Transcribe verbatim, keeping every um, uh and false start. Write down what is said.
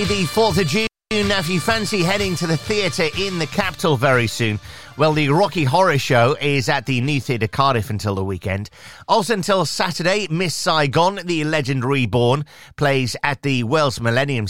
The fourth of June, now if you fancy heading to the theatre in the capital very soon, well, the Rocky Horror Show is at the New Theatre Cardiff until the weekend. Also until Saturday, Miss Saigon, the Legend Reborn, plays at the Wells Millennium